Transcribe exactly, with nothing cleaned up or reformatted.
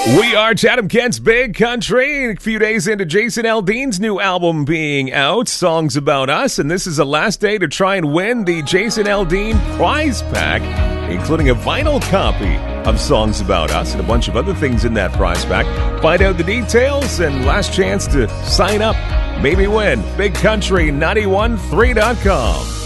We are Chatham Kent's Big Country. A few days into Jason Aldean's new album being out, Songs About Us, and this is the last day to try and win the Jason Aldean prize pack, including a vinyl copy of Songs About Us and a bunch of other things in that prize pack. Find out the details and last chance to sign up, maybe win. Big Country nine one three dot com.